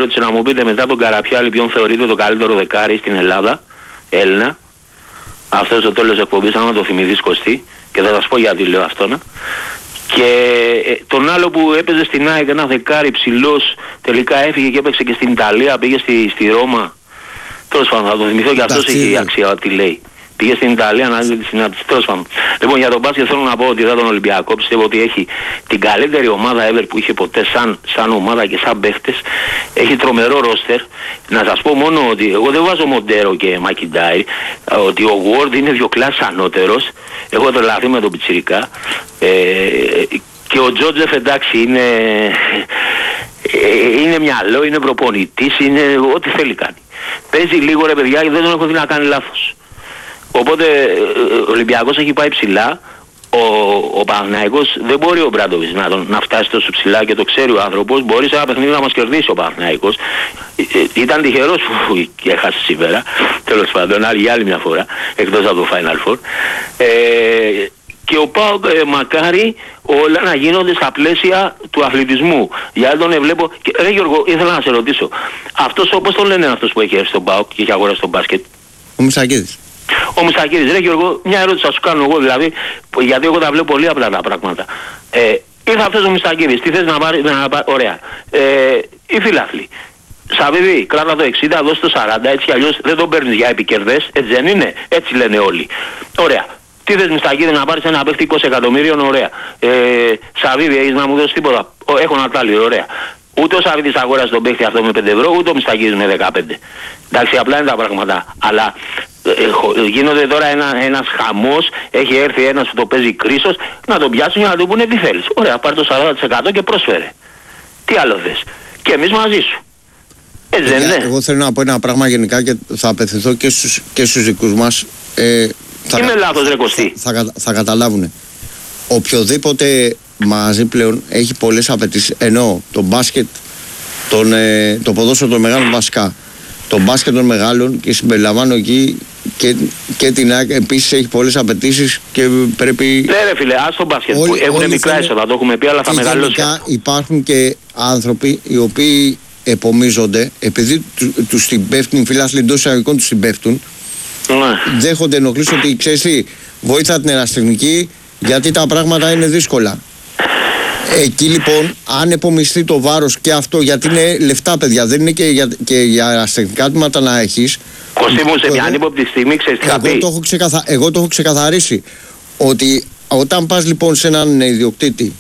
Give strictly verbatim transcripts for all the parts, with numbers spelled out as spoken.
ερώτηση να μου πείτε μετά τον Καραπιάλη ποιον θεωρείτε το καλύτερο δεκάρι στην Ελλάδα, Έλληνα. Αυτό στο τέλος εκπομπής, άμα το θυμηθείς Κωστή, και θα σας πω γιατί λέω αυτό. Να. Και ε, τον άλλο που έπαιζε στην ΑΕΚ, ένα δεκάρι ψηλός, τελικά έφυγε και έπαιξε και στην Ιταλία, πήγε στη, στη Ρώμα. Τέλος πάντων, θα το θυμηθώ και αυτός έχει αξία τι λέει. Πήγε στην Ιταλία να δει τη συνάντηση. Τέλος πάντων. Λοιπόν, για τον μπάσκετ θέλω να πω ότι εδώ τον Ολυμπιακό πιστεύω ότι έχει την καλύτερη ομάδα ever που είχε ποτέ σαν, σαν ομάδα και σαν παίχτες. Έχει τρομερό ρόστερ. Να σας πω μόνο ότι εγώ δεν βάζω Μοντέρο και Μακιντάι, ότι ο Ward είναι δύο κλάσεις ανώτερος. Έχω τρελαθεί με τον Πιτσιρικά. Ε, και ο Τζότζεφ εντάξει είναι, είναι μυαλό, είναι προπονητής, είναι ό,τι θέλει κάνει. Παίζει λίγο ρε παιδιά και δεν τον έχω δει να κάνει λάθος. Οπότε ο Ολυμπιακός έχει πάει ψηλά. Ο, ο Παναθηναϊκός δεν μπορεί ο Μπράντοβιτς να, να φτάσει τόσο ψηλά και το ξέρει ο άνθρωπος. Μπορεί σε ένα παιχνίδι να μας κερδίσει ο Παναθηναϊκός. Ε, ήταν τυχερός που έχασε σήμερα. Τέλος πάντων, άλλη για άλλη μια φορά, εκτός από το Final Four. Ε, και ο ΠΑΟΚ ε, μακάρι όλα να γίνονται στα πλαίσια του αθλητισμού. Γιατί τον βλέπω. Και, ρε Γιώργο, ήθελα να σε ρωτήσω. Αυτός όπως τον λένε αυτός που έχει έρθει στον ΠΑΟΚ και έχει αγοράσει τον μπάσκετ? Ο Μουσακίδης. Ο Μουσακίδης, ρε Γιώργο, μια ερώτηση θα σου κάνω εγώ δηλαδή, γιατί εγώ τα βλέπω πολύ απλά τα πράγματα. Ε, ήρθε αυτός ο Μουσακίδης, τι θες να πάρει, να πάρει, ωραία. Ε, οι φιλάθλοι. Σαββίδη, κράτα το εξήντα, δώσ' το σαράντα, έτσι κι αλλιώς δεν τον παίρνεις για επικερδές, έτσι δεν είναι, έτσι λένε όλοι. Ωραία. Τι θες Μουστακίδη να πάρεις ένα παίχτη είκοσι εκατομμύριων, ωραία. Ε, Σαββίδη, έχεις να μου δώσεις τίποτα? Έχω ένα τάλι, ωραία. Ούτε ο Σαββίδης αγόρασε τον παίχτη αυτό με πέντε ευρώ, ούτε ο Μουστακίδης με δεκαπέντε. Εντάξει, απλά είναι τα πράγματα. Αλλά ε, γίνονται τώρα ένα, ένας χαμός, έχει έρθει ένας που το παίζει κρίσος, να τον πιάσουν για να του πούνε τι θέλεις. Ωραία, πάρ' το σαράντα τοις εκατό και πρόσφερε. Τι άλλο θες? Και εμείς μαζί σου. Έτσι δεν είναι? Εγώ θέλω να πω ένα πράγμα γενικά και θα απευθυνθώ και στους, και στους δικούς μας. Ε, θα, Είμαι λάθος ρε Κωστή. Θα, θα, θα καταλάβουν. Οποιοδήποτε μαζί πλέον έχει πολλές απαιτήσεις, ενώ το μπάσκετ, τον, ε, το ποδόσφαιρο των μεγάλων βασικά, το μπάσκετ των μεγάλων, και συμπεριλαμβάνω εκεί και, και την ΑΕΚ επίσης έχει πολλές απαιτήσεις και πρέπει... Ναι ρε φίλε, ας το μπάσκετ όλοι, που έχουν μικρά έσοδα, το έχουμε πει, αλλά θα μεγαλώσει. Υπάρχουν και άνθρωποι οι οποίοι επομίζονται, επειδή του, τους την πέφτουν, οι φιλάθλοι εντός εισαγωγικών τους την πέφτουν, ναι. Δέχονται ενοχλήσεις ότι ξέρεις τι, βοήθα την ερασιτεχνική γιατί τα πράγματα είναι δύσκολα. Εκεί λοιπόν, αν επομιστεί το βάρος και αυτό, γιατί είναι λεφτά παιδιά, δεν είναι και για, και για ερασιτεχνικά τμήματα να έχεις. Κωστή μου, σε μια ανύποπτη στιγμή ξέρεις τι θα πει. Εγώ το έχω ξεκαθα... εγώ το έχω ξεκαθαρίσει ότι όταν πας λοιπόν σε έναν ιδιοκτήτη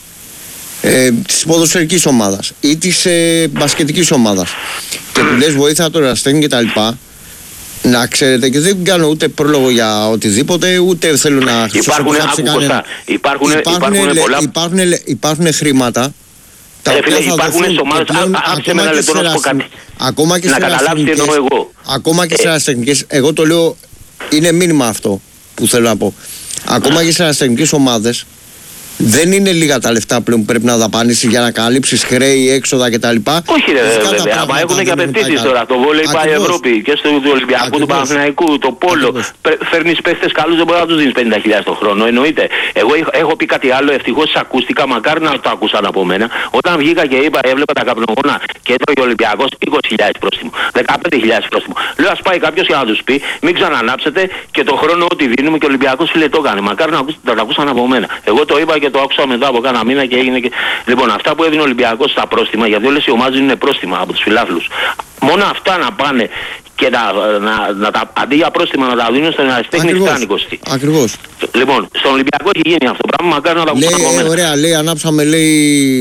ε, της ποδοσφαιρικής ομάδας ή της ε, μπασκετικής ομάδας και του λες βοήθεια το ερασιτέχνη και τα λοιπά, να ξέρετε, και δεν κάνω ούτε πρόλογο για οτιδήποτε, ούτε θέλω να υπάρχουν, κανένα. Υπάρχουν, υπάρχουν, υπάρχουν, πολλά... υπάρχουν, υπάρχουν χρήματα τα ε, οποία φίλε, θα υπάρχουν δοθούν ομάδες, πλέον, α, άψε με ένα λεπτό να σου πω κάτι. Ακόμα και να καταλάβεις τι εννοώ εγώ. Ακόμα και ε, σε ερασιτεχνικές, εγώ το λέω, είναι μήνυμα αυτό που θέλω να πω. Ακόμα και σε ερασιτεχνικές ομάδες δεν είναι λίγα τα λεφτά πλέον που πρέπει να δαπάνεις για να καλύψεις χρέη, έξοδα κτλ. Όχι ρε βέβαια, αλλά έχουν και απαιτήσεις τώρα. Το βόλεϊ πάει Ευρώπη και στο του Ολυμπιακού, του Παναθηναϊκού, το πόλο. Φέρνεις παίχτες καλούς, δεν μπορεί να τους δίνεις πενήντα χιλιάδες το χρόνο. Εννοείται. Εγώ έχω πει κάτι άλλο, ευτυχώς ακούστηκα, μακάρι να το ακούσαν από μένα. Όταν βγήκα και είπα, έβλεπα τα καπνογόνα και έτρωγε ο Ολυμπιακός είκοσι χιλιάδες πρόστιμο, δεκαπέντε χιλιάδες πρόστιμο. Λέω ας πάει κάποιος για να τους πει, μην ξανανάψετε και το χρόνο ό,τι δίνουμε, και ο Ολυμπιακός φίλε το έκανε. Μακάρι να το ακούσαν από μένα. Εγώ το είπα και το άκουσα μετά από κάνα μήνα και έγινε και... Λοιπόν, αυτά που έδινε ο Ολυμπιακός στα πρόστιμα, γιατί όλες οι ομάδες είναι πρόστιμα από τους φιλάθλους. Μόνο αυτά να πάνε και να, να, να τα, αντί για πρόστιμα να τα δίνουν στον ερασιτέχνη φτάνει Κωστή. Ακριβώς. Λοιπόν, στον Ολυμπιακό έχει γίνει αυτό το πράγμα, μακάρι να τα ακούσαν από μένα. Ωραία, λέει, ανάψαμε λέει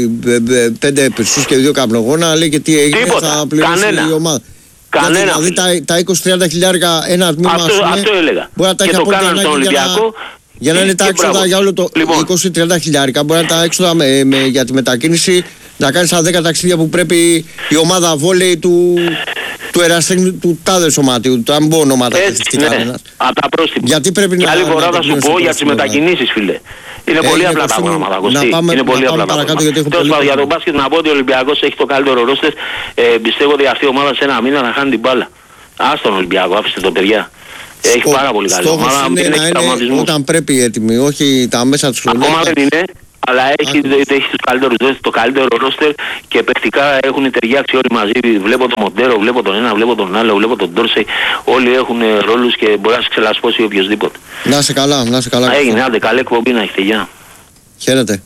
πέντε πυρσούς και δύο καπνογόνα, λέει και τι έγινε, τίποτα, θα πληρώσει η ομάδα. Κανένα. Δηλαδή τα, τα είκοσι με τριάντα χιλιάρικα ένα τμήμα, αυτό, πούμε, αυτό έλεγα. Μπορεί να τα και έχει το κάνανε στον Ολυμπιακό. Για να είναι τα έξοδα για όλο το λοιπόν. είκοσι με τριάντα χιλιάρικα, μπορεί να είναι τα έξοδα με, με, για τη μετακίνηση, να κάνεις τα δέκα ταξίδια που πρέπει η ομάδα βόλεϊ του, του ερασιτέχνη του τάδε σωματίου, του αν πω ονόματα. Έτσι, ναι, από τα πρόστιμα. Γιατί πρέπει και να... άλλη φορά θα σου πω για τις μετακινήσεις φίλε. Είναι ε, πολύ απλά τα πράγματα, Κωστή. Είναι πολύ απλά τα πράγματα. Τέλος πάντων, για τον μπάσκετ να πω ότι ο Ολυμπιακός έχει το καλύτερο ρόστερ. Ε, πιστεύω ότι αυτή η ομάδα σε ένα μήνα να χάνει την μπάλα. Ας τον Ολυμπιακό, άφησε το παιδιά. Έχει Στό, πάρα πολύ καλή ομάδα. Είναι να είναι όταν πρέπει έτοιμοι, όχι τα μέσα της χρονιάς. Ακόμα δεν είναι, αλλά έχει, έχει τους καλύτερους, το καλύτερο ρόστερ και παιχτικά έχουν ταιριάξει όλοι μαζί. Βλέπω τον Μοντέρο, βλέπω τον ένα, βλέπω τον άλλο, βλέπω τον Ντόρσεϊ. Όλοι έχουν ρόλους και μπορεί να σε ξελασπώσει οποιοδήποτε. Να σε καλά, να σε καλά. Έγινε, άντε, καλή εκπομπή να έχετε, γεια. Χαίρετε.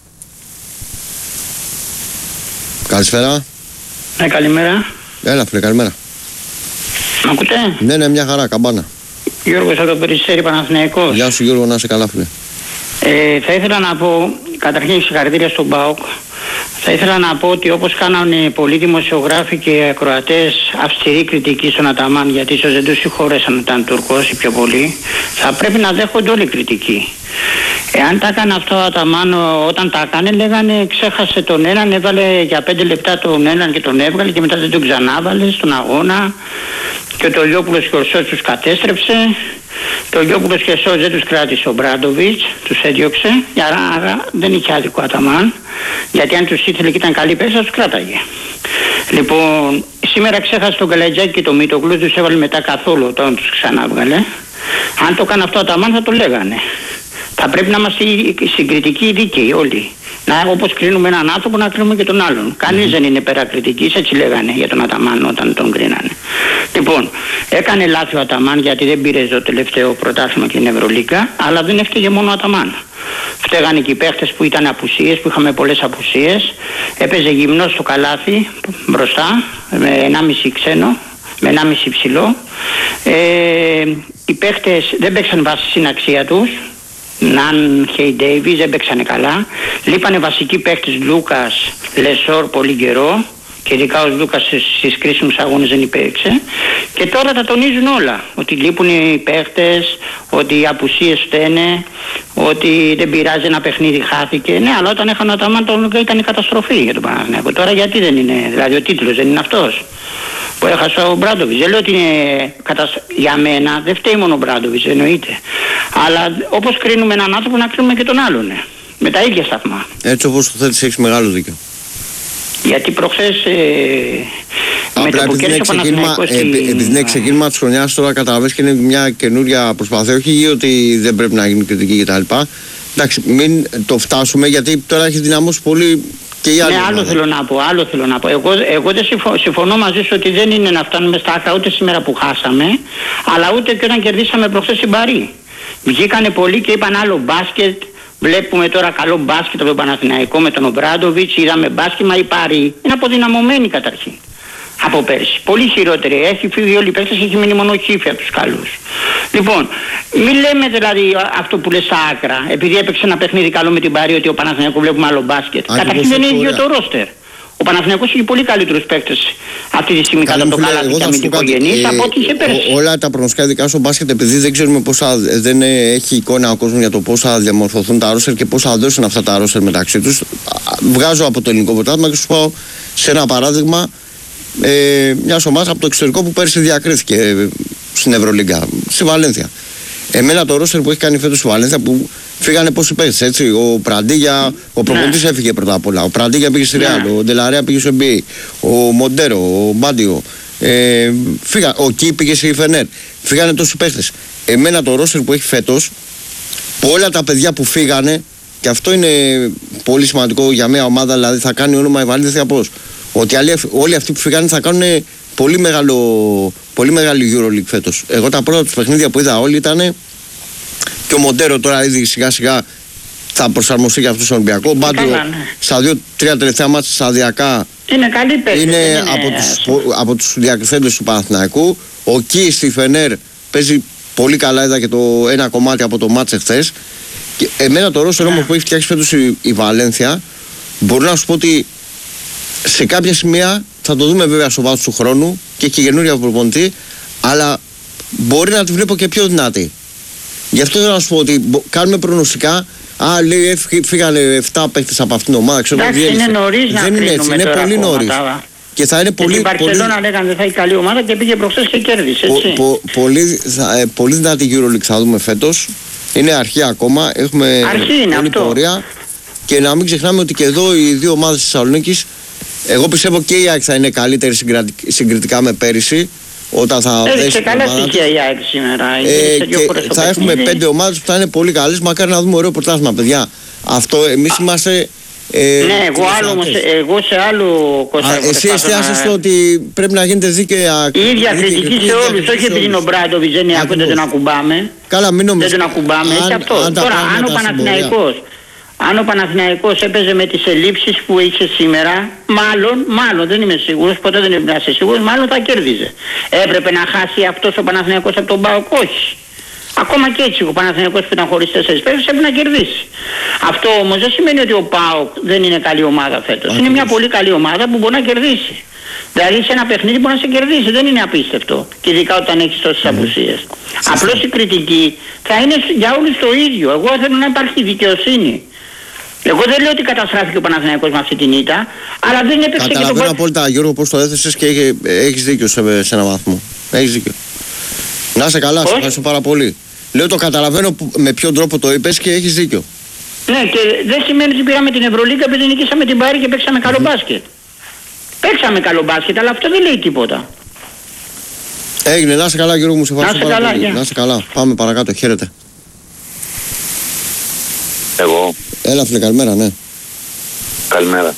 Καλησπέρα. Ναι, καλημέρα. Έλα, φίλε, καλημέρα. Μ' ακούτε? Ναι, ναι, μια χαρά, καμπάνα. Γιώργος από το Περιστέρι, Παναθηναϊκός. Γεια σου, Γιώργο, να είσαι καλά, φίλε. Ε, θα ήθελα να πω, καταρχήν συγχαρητήρια στον ΠΑΟΚ. Θα ήθελα να πω ότι όπως κάνανε πολλοί δημοσιογράφοι και ακροατές αυστηρή κριτική στον Αταμάν, γιατί ίσως δεν τους συγχώρεσαν να ήταν Τουρκός ή πιο πολύ, θα πρέπει να δέχονται όλη κριτική. Εάν τα έκανε αυτό ο Αταμάν, όταν τα έκανε, λέγανε ξέχασε τον έναν, έβαλε για πέντε λεπτά τον έναν και τον έβγαλε και μετά δεν τον ξανάβαλε στον αγώνα. Και ο Τολιόπουλος και ο Σός τους κατέστρεψε. Το Τολιόπουλος και ο Σός δεν τους κράτησε ο Μπράντοβιτς, τους έδιωξε. Άρα, άρα δεν είχε άδικο Αταμάν, γιατί αν τους ήθελε και ήταν καλή πέστα, τους κράταγε. Λοιπόν, σήμερα ξέχασε τον Καλατζάκη και τον Μητογλου, τους έβαλε μετά καθόλου όταν τους ξανάβγαλε. Αν το έκανε αυτό ο Αταμάν θα το λέγανε. Θα πρέπει να είμαστε συγκριτικοί δίκαιοι όλοι. Να, όπως κρίνουμε έναν άνθρωπο, να κρίνουμε και τον άλλον. Κανείς mm. δεν είναι υπερακριτικής, έτσι λέγανε για τον Αταμάν όταν τον κρίνανε. Λοιπόν, έκανε λάθη ο Αταμάν γιατί δεν πήρε το τελευταίο πρωτάθλημα και την Ευρωλίγκα, αλλά δεν έφταιγε μόνο ο Αταμάν. Φταίγανε και οι παίχτες που ήταν απουσίες, που είχαμε πολλές απουσίες. Έπαιζε γυμνός στο καλάθι μπροστά, με ενάμιση ξένο, με ενάμιση ψηλό. Ε, οι παίχτες δεν παίξαν βάση στην αξία τους. Ναν, Χέι Ντέιβις δεν παίξανε καλά. Λείπανε βασικοί παίκτες Λούκας, Λεσόρ πολύ καιρό. Και ειδικά ο Λούκας στις κρίσιμους αγώνες δεν υπέξε. Και τώρα τα τονίζουν όλα. Ότι λείπουν οι παίκτες, ότι οι απουσίες φταίνε, ότι δεν πειράζει, ένα παιχνίδι χάθηκε. Ναι, αλλά όταν έχανε ο Αταμάν ήταν η καταστροφή για τον Παναθηναϊκό. Τώρα γιατί δεν είναι, δηλαδή ο τίτλος δεν είναι αυτός που έχασε ο Μπράντοβιτς. Δεν λέω ότι είναι καταστρο... για μένα δεν φταίει μόνο ο Μπράντοβιτς, εννοείται. Αλλά όπως κρίνουμε έναν άνθρωπο να κρίνουμε και τον άλλον. Ναι. Με τα ίδια σταθμά. Έτσι όπως το θέλεις έχεις μεγάλο δίκιο. Γιατί προχθές ε, με το που κέρδισε ο Παναθηναϊκός... Επειδή είναι ξεκίνημα της χρονιάς τώρα καταλαβαίνεις και είναι μια καινούρια προσπάθεια. Όχι ότι δεν πρέπει να γίνει κριτική κτλ. Εντάξει, μην το φτάσουμε γιατί τώρα έχει δυναμώσει πολύ... Και ναι, άλλο θέλω να πω, άλλο θέλω να πω. Εγώ, εγώ δεν συμφω, συμφωνώ μαζί σου ότι δεν είναι να φτάνουμε στα άκρα ούτε σήμερα που χάσαμε, αλλά ούτε και όταν κερδίσαμε προχθές στην Παρί. Βγήκανε πολλοί και είπαν άλλο μπάσκετ. Βλέπουμε τώρα καλό μπάσκετ από τον Παναθηναϊκό με τον Ομπράντοβιτς. Είδαμε μπάσκετ, μα η Παρί είναι αποδυναμωμένη καταρχήν από πέρσι. Πολύ χειρότερη. Έχει φύγει όλοι οι παίκτες, έχει μείνει μόνο Χίφη από τους καλούς. Λοιπόν, μην λέμε δηλαδή αυτό που λες στα άκρα, επειδή έπαιξε ένα παιχνίδι καλό με την Παρί, ότι ο Παναθηναϊκός βλέπουμε άλλο μπάσκετ. Καταρχήν δεν είναι ίδιο το ρόστερ. Ο Παναθηναϊκός έχει πολύ καλύτερους παίκτες αυτή τη στιγμή κατά το καλάθι και αμυντικογενείς από ό,τι είχε πέρσι. Όλα τα προγνωστικά ειδικά στο μπάσκετ, επειδή δεν ξέρουμε πόσα, δεν έχει εικόνα ο κόσμος για το πώς θα διαμορφωθούν τα ρόστερ και πώς θα δώσουν αυτά τα ρόστερ μεταξύ τους. Βγάζω από το ελληνικό πρωτάθλημα και σου πάω σε ένα παράδειγμα ε, μια ομάδα από το εξωτερικό που πέρσι διακρίθηκε στην Ευρωλίγκα, στη Βαλένθια. Εμένα το ρόστερ που έχει κάνει φέτος στη Βαλένθια που φύγανε πόσοι παίκτες, έτσι. Ο Πραντίγια, ο προπονητής ναι. έφυγε πρώτα απ' όλα. Ο Πραντίγια πήγε στη Ρεάλ, ναι. ο Ντελαρέα πήγε στο Εν Μπι Έι, ο Μοντέρο, ο Μπάντιο. Ε, φύγα, ο Κι πήγε στη Φενέρ. Φύγανε τόσοι παίκτες. Εμένα το ρόστερ που έχει φέτος, που όλα τα παιδιά που φύγανε, και αυτό είναι πολύ σημαντικό για μια ομάδα, δηλαδή θα κάνει όνομα η Βαλένθια πώς. Ότι όλοι αυτοί που φύγανε θα κάνουν πολύ, μεγάλο, πολύ μεγάλη EuroLeague φέτος. Εγώ τα πρώτα τους παιχνίδια που είδα όλοι ήταν. Και ο Μοντέρο τώρα ήδη σιγά σιγά θα προσαρμοστεί για αυτόν τον Ολυμπιακό. Ο Μπάντιο ναι. στα δύο-τρία τελευταία μάτια σταδιακά είναι, καλή παίκτη, είναι, είναι από, τους, από τους διακριθέντες του Παναθηναϊκού. Ο Κι στη Φενέρ παίζει πολύ καλά, είδα και το ένα κομμάτι από το μάτς εχθές. Και εμένα το ρόστερ όμως που έχει φτιάξει φέτος η, η Βαλένθια, μπορώ να σου πω ότι σε κάποια σημεία θα το δούμε βέβαια στο βάθος του χρόνου και έχει καινούργια προπονητή, αλλά μπορεί να τη βλέπω και πιο δυνατή. Γι' αυτό θέλω να σου πω ότι κάνουμε προγνωστικά. Α, λέει, φύγανε επτά παίκτες από αυτήν την ομάδα. Ξέρω, εντάξει, είναι νωρίς να δεν είναι έτσι, είναι πολύ νωρίς. Και θα είναι πολύ. Η Μπαρσελόνα λέγανε δεν θα έχει καλή ομάδα και πήγε προχθές και κέρδισε. Πο, πο, πολύ, θα, πολύ δυνατή EuroLeague θα δούμε φέτος. Είναι αρχή ακόμα. Έχουμε αρχή είναι πολλή αυτό. πορεία. Και να μην ξεχνάμε ότι και εδώ οι δύο ομάδες της Θεσσαλονίκης, εγώ πιστεύω και η ΑΕΚ θα είναι καλύτερη συγκριτικά με πέρυσι. Όταν θα έδειξε καλά στοιχεία η ΑΕΚ σήμερα. Ε, και θα έχουμε πέντε ομάδες που θα είναι πολύ καλές. Μακάρι να δούμε ωραίο πρωτάθλημα, παιδιά. Αυτό εμείς είμαστε. Ε, ναι, εγώ, άλλο, όμως, εγώ σε άλλο Κώστα. Εσύ εστιάσες στο να... ότι πρέπει να γίνεται δίκαια. Η ίδια κριτική σε όλους, όχι επειδή είναι ο Μπράντοβιτς δεν είναι, δεν τον ακουμπάμε. Καλά, μην νομίζεις. Δεν τον ακουμπάμε, έτσι αυτό. Αν Τώρα, αν ο Παναθηναϊκός, αν ο Παναθηναϊκός έπαιζε με τις ελλείψεις που είχε σήμερα, μάλλον, μάλλον δεν είμαι σίγουρος, ποτέ δεν είμαι σίγουρος, μάλλον θα κέρδιζε. Έπρεπε να χάσει αυτός ο Παναθηναϊκός από τον ΠΑΟΚ, όχι. Ακόμα και έτσι ο Παναθηναϊκός που ήταν χωρίς τέσσερις παίκτες έπρεπε να κερδίσει. Αυτό όμως δεν σημαίνει ότι ο ΠΑΟΚ δεν είναι καλή ομάδα φέτος. Είναι μια πολύ καλή ομάδα που μπορεί να κερδίσει. Δηλαδή σε ένα παιχνίδι μπορεί να σε κερδίσει, δεν είναι απίστευτο. Και ειδικά όταν έχεις τόσες απουσίες. Απλώς η κριτική θα είναι για όλους το ίδιο. Εγώ θέλω να υπάρχει δικαιοσύνη. Εγώ δεν λέω ότι καταστράφηκε ο Παναθηναϊκός με αυτή την ήττα, αλλά δεν έπαιξε και το... Καταλαβαίνω απόλυτα, Γιώργο, πώς το έθεσες και έχεις δίκιο σε, σε έναν βαθμό. Έχεις δίκιο. Να είσαι καλά, σε ευχαριστώ πάρα πολύ. Λέω το καταλαβαίνω με ποιον τρόπο το είπες και έχεις δίκιο. Ναι, και δεν σημαίνει ότι πήραμε την Ευρωλίγκα επειδή νικήσαμε την Πάρη και παίξαμε καλό mm-hmm. μπάσκετ. Παίξαμε καλό μπάσκετ, αλλά αυτό δεν λέει τίποτα. Έγινε, να είσαι καλά, Γιώργο μου, σε ευχαριστώ πάρα καλά, πολύ. Yeah. Να είσαι καλά, πάμε παρακάτω, χαίρετε. Εγώ. Έλα φίλε, καλημέρα, ναι. Καλημέρα.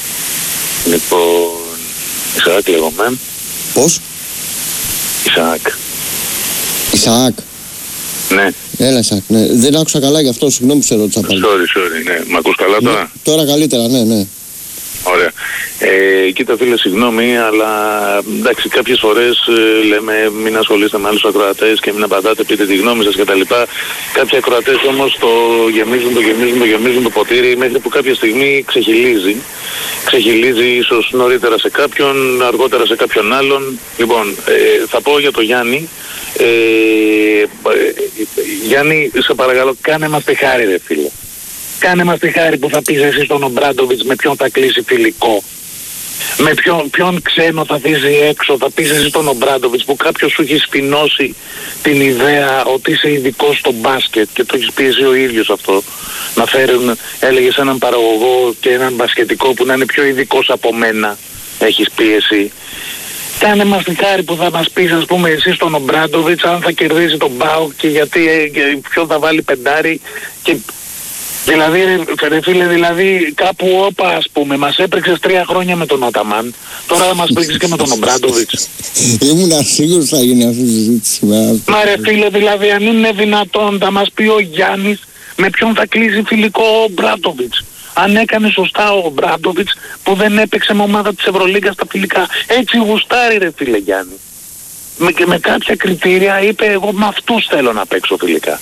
Λοιπόν, Ισαάκ λέγομαι. Πώς? Ισαάκ. Ισαάκ. Ναι. Έλα Ισαάκ, ναι. Δεν άκουσα καλά γι' αυτό, συγγνώμη που σε ρώτησα πάλι. Sorry, sorry, ναι. Μ' ακούς καλά τώρα? Ναι, τώρα καλύτερα, ναι, ναι. Ωραία. Ε, κοίτα φίλε, συγγνώμη, αλλά εντάξει, κάποιες φορές ε, λέμε μην ασχολείστε με άλλους ακροατές και μην απαντάτε, πείτε τη γνώμη σας κτλ. Κάποιοι ακροατές όμως το γεμίζουν, το γεμίζουν, το γεμίζουν το ποτήρι μέχρι που κάποια στιγμή ξεχυλίζει. Ξεχυλίζει ίσως νωρίτερα σε κάποιον, αργότερα σε κάποιον άλλον. Λοιπόν, ε, θα πω για το Γιάννη. Ε, ε, Γιάννη, σε παρακαλώ, κάνε μας τη χάρη ρε φίλε. Κάνε μας τη χάρη που θα πεις εσύ στον Ομπράντοβιτς με ποιον θα κλείσει φιλικό. Με ποιον, ποιον ξένο θα αφήσει έξω. Θα πεις εσύ στον Ομπράντοβιτς που κάποιος σου έχει σπινώσει την ιδέα ότι είσαι ειδικός στο μπάσκετ και το έχεις πει εσύ ο ίδιος αυτό. Να φέρουν, έλεγες έναν παραγωγό και έναν μπασκετικό που να είναι πιο ειδικός από μένα. Έχεις πει εσύ. Κάνε μας τη χάρη που θα μας πεις, ας πούμε, εσύ στον Ομπράντοβιτς αν θα κερδίσει τον ΠΑΟΚ και γιατί ε, και ποιον θα βάλει πεντάρι και... Δηλαδή, ρε φίλε, δηλαδή κάπου όπα, ας πούμε, μας έπαιξες τρία χρόνια με τον Αταμάν, τώρα θα μας παίξεις και με τον Ομπράντοβιτς. Ήμουν σίγουρος θα γίνει αυτή η συζήτηση. Μα ρε φίλε, δηλαδή αν είναι δυνατόν θα μας πει ο Γιάννης με ποιον θα κλείσει φιλικό ο Ομπράντοβιτς. Αν έκανε σωστά ο Ομπράντοβιτς που δεν έπαιξε με ομάδα της Ευρωλίγκας στα φιλικά. Έτσι γουστάρει ρε φίλε Γιάννη. Με, και με κάποια κριτήρια είπε εγώ με αυτούς θέλω να παίξω φιλικά.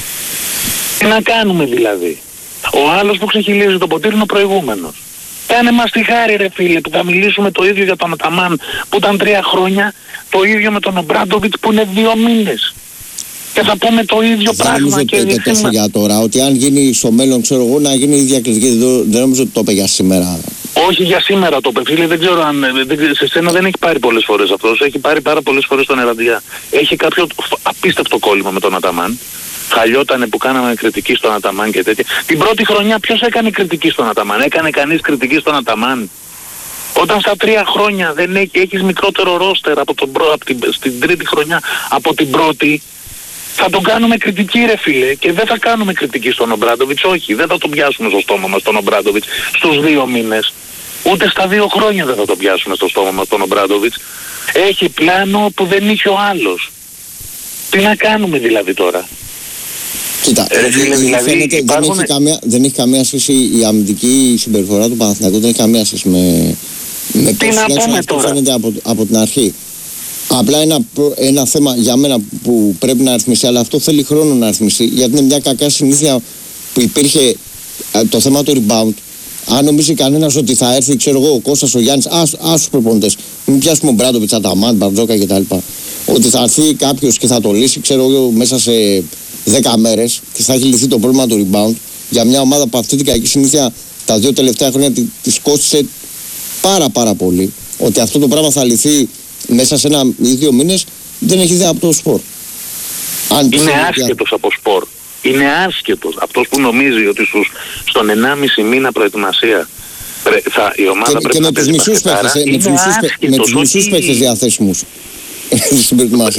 Τι να κάνουμε δηλαδή. Ο άλλος που ξεχυλίζει το ποτήρι είναι ο προηγούμενος. Κάνε μας τη χάρη ρε φίλε που θα μιλήσουμε το ίδιο για τον Αταμάν που ήταν τρία χρόνια, το ίδιο με τον Ομπράντοβιτς που είναι δύο μήνες. Και θα πούμε το ίδιο δεν πράγμα και και τόσο για τώρα, ότι αν γίνει στο μέλλον ξέρω εγώ να γίνει η ίδια κριτική, δεν νομίζω ότι το είπε για σήμερα. Όχι για σήμερα το είπε φίλε, δεν ξέρω αν, δεν, σε σένα δεν έχει πάρει πολλές φορές αυτός, έχει πάρει πάρα πολλές φορές τον Εραντιά. Έχει κάποιο απίστευτο κόλλημα με τον Αταμάν. Χαλιότανε που κάναμε κριτική στον Αταμάν και τέτοια. Την πρώτη χρονιά ποιος έκανε κριτική στον Αταμάν? Έκανε κανείς κριτική στον Αταμάν? Όταν στα τρία χρόνια δεν έχει, έχεις μικρότερο ρόστερ από, τον, από την, στην τρίτη χρονιά από την πρώτη, θα τον κάνουμε κριτική ρε φίλε και δεν θα κάνουμε κριτική στον Ομπράντοβιτς, όχι, δεν θα τον πιάσουμε στο στόμα μας τον Ομπράντοβιτς στους δύο μήνες. Ούτε στα δύο χρόνια δεν θα τον πιάσουμε στο στόμα μας τον Ομπράντοβιτς. Έχει πλάνο που δεν είχε ο άλλος. Τι να κάνουμε δηλαδή τώρα? Κοίτα, ε, φίλε, δηλαδή, φαίνεται, υπάρχουν... δεν, έχει καμία, δεν έχει καμία σχέση η αμυντική συμπεριφορά του Παναθηναϊκού, δεν έχει καμία σχέση με, με τι να πούμε αυτό τώρα. Φαίνεται από, από την αρχή. Απλά ένα, ένα θέμα για μένα που πρέπει να αριθμιστεί, αλλά αυτό θέλει χρόνο να αριθμιστεί, γιατί είναι μια κακά συνήθεια που υπήρχε το θέμα του rebound. Αν νομίζει κανένας ότι θα έρθει, ξέρω εγώ, ο Κώστας, ο Γιάννης, άσους προπονητές, μην πιάσουμε Μπράντοβιτς, Αταμάν, Μπαρτζόκα κτλ. Ότι θα έρθει κάποιος και θα το λύσει, ξέρω εγώ, μέσα σε δέκα μέρες και θα έχει λυθεί το πρόβλημα του rebound για μια ομάδα που αυτή την κακή συνήθεια τα δύο τελευταία χρόνια της κόστησε πάρα πάρα πολύ. Ότι αυτό το πράγμα θα λυθεί μέσα σε ένα ή δύο μήνες δεν έχει ιδέα από το σπορ. Αν είναι άσχετος από σπορ. Είναι άσχετος. Αυτός που νομίζει ότι στους, στον ενάμιση μήνα προετοιμασία θα, η ομάδα και, πρέπει και να με παίζει τους μισούς παίχτες διαθέσιμους στην προετοιμασία.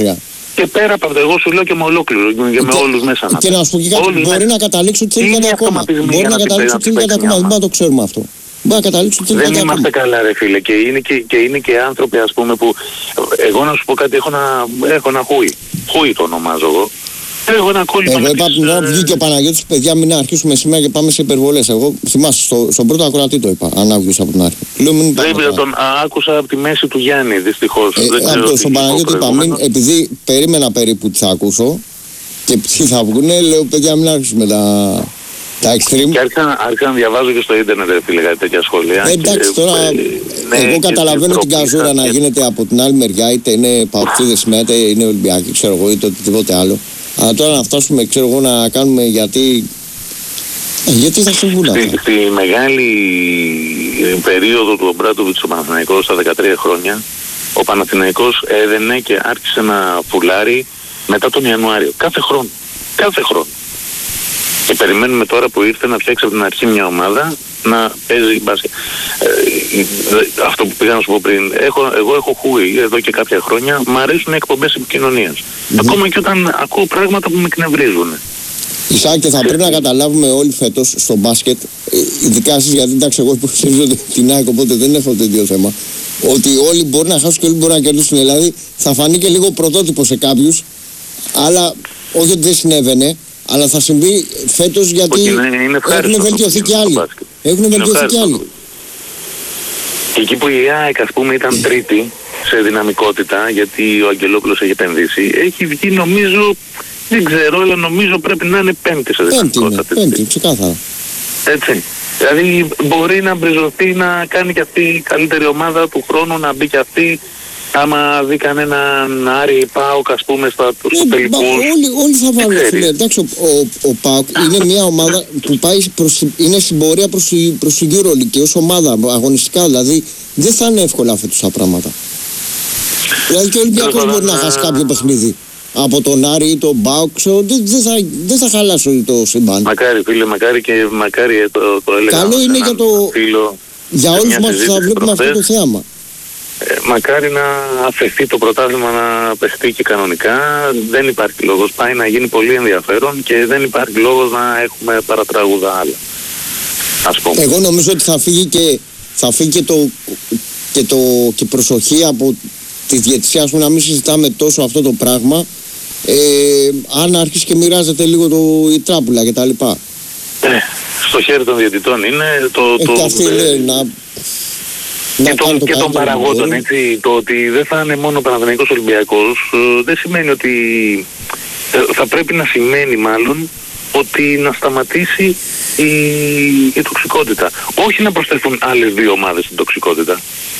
Και πέρα από αυτό, εγώ σου λέω και με ολόκληρο και με όλους μέσα να Και να σου πω και κάτι, Όλους μπορεί μέσα. να καταλήξω ότι θέλει κάτι ακόμα. Μπορεί να καταλήξω ότι θέλει κάτι ακόμα, δεν μπορούμε να το ξέρουμε αυτό. Μπορεί να καταλήξω ότι θέλει Δεν κάτι είμαστε ακόμα. καλά ρε φίλε και είναι και, και είναι και άνθρωποι ας πούμε που εγώ να σου πω κάτι, έχω ένα, έχω ένα χούι. Χούι το ονομάζω εγώ. Έχω ένα κόλλημα. Εγώ είπα την ώρα που βγήκε ο Παναγιώτης, παιδιά, μην αρχίσουμε σήμερα και πάμε σε υπερβολές. Εγώ θυμάσαι, στο, στον πρώτο ακροατή το είπα, αν άκουσα από την αρχή. Λέω μην πάμε. Δεν τον α, άκουσα από τη μέση του Γιάννη, δυστυχώς. Ε, δεν από το, στον Παναγιώτη είπα, μην, επειδή περίμενα περίπου τι θα ακούσω και ποιοι θα βγουνε, λέω παιδιά, μην άρχισουμε τα, τα extreme. Και άρχισα, άρχισα να διαβάζω και στο ίντερνετ, ρε φίλε, κάτι τέτοια σχόλια. Ε, εντάξει, και, τώρα ε, ναι, εγώ καταλαβαίνω την καζούρα να και... γίνεται από την άλλη μεριά, είτε είναι παοξίδες με, είτε είναι Ολυμπιακοί, ξέρω εγώ, είτε οτιδήποτε άλλο. Αλλά τώρα να φτάσουμε, ξέρω εγώ, να κάνουμε γιατί. Ε, γιατί θα συμβούν αυτά. Στη, στη μεγάλη περίοδο του Ομπράτοβιτς στο Παναθηναϊκό στα δεκατρία χρόνια, ο Παναθηναϊκός έδαινε και άρχισε να πουλάρει μετά τον Ιανουάριο. Κάθε χρόνο. Κάθε χρόνο. Και περιμένουμε τώρα που ήρθε να φτιάξει από την αρχή μια ομάδα να παίζει μπάσκετ. Ε, αυτό που πήγα να σου πω πριν, έχω, εγώ έχω χούι εδώ και κάποια χρόνια, μου αρέσουν οι εκπομπές επικοινωνίας. Mm-hmm. Ακόμα και όταν ακούω πράγματα που με εκνευρίζουν. Ισάκη, και θα πρέπει να καταλάβουμε όλοι φέτος στο μπάσκετ, ειδικά εσείς, γιατί εντάξει, εγώ υποστηρίζω την ΑΕΚ, οπότε δεν έχω τέτοιο θέμα, ότι όλοι μπορεί να χάσουν και όλοι μπορεί να κερδίσουν. Δηλαδή θα φανεί και λίγο πρωτότυπο σε κάποιους, αλλά όχι ότι δεν συνέβαινε. Αλλά θα συμβεί φέτος γιατί είναι, είναι έχουν βελτιωθεί και άλλοι. Έχουν βελτιωθεί και άλλοι. Και εκεί που η ΑΕΚ ας πούμε ήταν τρίτη σε δυναμικότητα, γιατί ο Αγγελόπουλος έχει επενδύσει, έχει βγει νομίζω, δεν ξέρω, αλλά νομίζω πρέπει να είναι πέμπτη σε δυναμικότητα. Πέμπτη, πέμπτη, ξεκάθαρα. Έτσι. Δηλαδή μπορεί να μπριζωθεί να κάνει και αυτή η καλύτερη ομάδα του χρόνου, να μπει και αυτή. Άμα δει κανέναν Άρη Πάοκ, ας πούμε, στα, στους τελικούς. Όλοι, όλοι θα βάλουν, φίλε. Εντάξει, ο, ο, ο Πάοκ είναι μια ομάδα που πάει προς, είναι στην πορεία προς, προς την EuroLeague και ως ομάδα αγωνιστικά, δηλαδή δεν θα είναι εύκολα φέτος τα πράγματα. Δηλαδή και ο Ολυμπιακός μπορεί να χάσει κάποιο παιχνίδι από τον Άρη ή τον Πάοκ, ξέρω, δεν, δεν, θα, δεν θα χαλάσει το σύμπαν. Μακάρι, φίλε, μακάρι και μακάρι το, το έλεγα. Καλό είναι για το... Φίλο, για όλους μας που θα βλέπουμε αυτό το θέαμα. Ε, μακάρι να αφαιθεί το πρωτάθλημα να παιχτεί και κανονικά. Δεν υπάρχει λόγος. Πάει να γίνει πολύ ενδιαφέρον και δεν υπάρχει λόγος να έχουμε παρατράγουδα άλλα. Ας πούμε. Εγώ νομίζω ότι θα φύγει και, θα φύγει και, το, και, το, και προσοχή από τη διαιτησία, να μην συζητάμε τόσο αυτό το πράγμα. Ε, αν αρχίσει και μοιράζεται λίγο το, η τράπουλα κτλ. Ε, στο χέρι των διαιτητών είναι το... Ε, το, και αυτή ε, λέει να... Και, το, και των παραγόντων, έτσι, το ότι δεν θα είναι μόνο Παναθηναϊκός Ολυμπιακός ε, δεν σημαίνει ότι ε, θα πρέπει να σημαίνει μάλλον ότι να σταματήσει η, η τοξικότητα. Όχι να προσθεθούν άλλες δύο ομάδες στην τοξικότητα.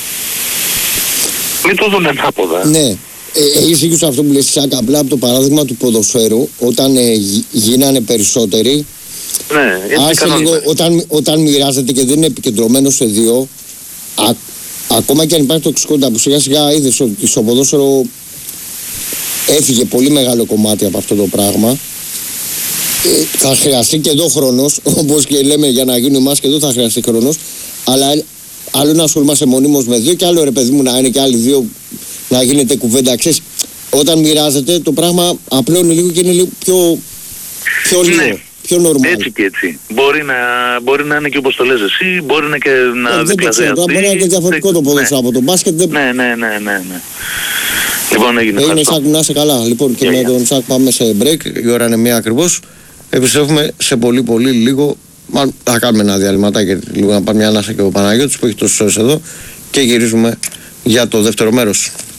Μην το δουν ανάποδα. Ναι. Ε, έχεις δίκιο σε αυτό που λες, Σάκα, απλά από το παράδειγμα του ποδοσφαίρου, όταν ε, γι, γίνανε περισσότεροι, ναι, άσε λίγο, όταν, όταν μοιράζεται και δεν είναι επικεντρωμένο σε δύο, Α, ακόμα και αν υπάρχει τοξικότητα που σιγά σιγά είδες ότι στο ποδόσφαιρο έφυγε πολύ μεγάλο κομμάτι από αυτό το πράγμα, ε, θα χρειαστεί και εδώ χρόνος, όπως και λέμε για να γίνει εμάς και εδώ θα χρειαστεί χρόνος, αλλά άλλο να ασχολούμαστε μονίμως με δύο και άλλο ρε παιδί μου να είναι και άλλοι δύο να γίνεται κουβέντα. Ξέρεις, όταν μοιράζεται το πράγμα απλώνει λίγο και είναι λίγο πιο, πιο λίγο. Ναι. Πιο normal. Έτσι και έτσι. Μπορεί να, μπορεί να είναι και όπως το λες εσύ, μπορεί να, και να ε, διπλασιαστεί. Μπορεί να είναι και διαφορετικό το ποδόσφαιρο από τον μπάσκετ. Δεν... Ναι, ναι, ναι, ναι, ναι. Λοιπόν, έγινε. Έγινε Σάκ, να είσαι καλά. Λοιπόν, και yeah, με yeah. τον Σάκ πάμε σε break. Η ώρα είναι μία ακριβώς. Επιστρέφουμε σε πολύ πολύ λίγο. Μα, θα κάνουμε ένα διαλυματάκι λίγο να πάρει μια ανάσα και ο Παναγιώτης που έχει τόσες ώρες εδώ και γυρίζουμε για το δεύτερο μέρος.